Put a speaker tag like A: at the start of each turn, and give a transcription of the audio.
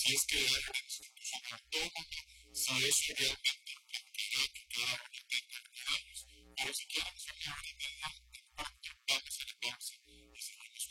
A: si es que hay una discusión autónoma, si es realmente una entidad que queda en el pero si queremos hablar de